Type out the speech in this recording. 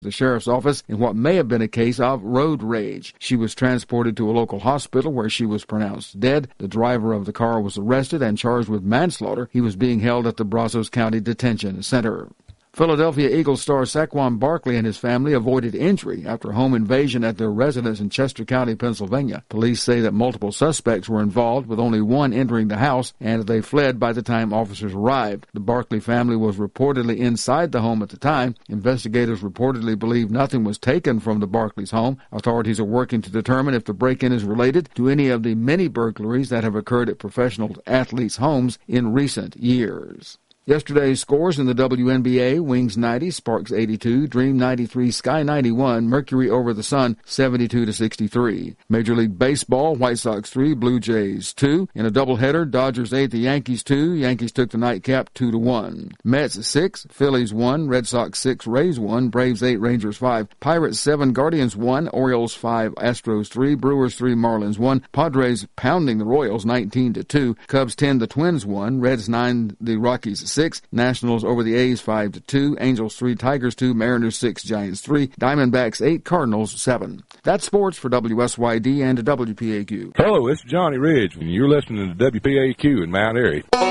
the sheriff's office in what may have been a case of road rage. She was transported to a local hospital where she was pronounced dead. The driver of the car was arrested and charged with manslaughter. He was being held at the Brazos County Detention Center. Philadelphia Eagles star Saquon Barkley and his family avoided injury after a home invasion at their residence in Chester County, Pennsylvania. Police say that multiple suspects were involved, with only one entering the house, and they fled by the time officers arrived. The Barkley family was reportedly inside the home at the time. Investigators reportedly believe nothing was taken from the Barkley's home. Authorities are working to determine if the break-in is related to any of the many burglaries that have occurred at professional athletes' homes in recent years. Yesterday's scores in the WNBA: Wings 90, Sparks 82, Dream 93, Sky 91, Mercury over the Sun 72-63. Major League Baseball: White Sox 3, Blue Jays 2. In a doubleheader, Dodgers 8, the Yankees 2. Yankees took the nightcap 2-1. Mets 6, Phillies 1, Red Sox 6, Rays 1, Braves 8, Rangers 5, Pirates 7, Guardians 1, Orioles 5, Astros 3, Brewers 3, Marlins 1, Padres pounding the Royals 19-2, Cubs 10, the Twins 1, Reds 9, the Rockies 6, Nationals over the A's 5-2, Angels 3, Tigers 2, Mariners 6, Giants 3, Diamondbacks 8, Cardinals 7. That's sports for WSYD and WPAQ. Hello, it's Johnny Ridge, and you're listening to WPAQ in Mount Airy.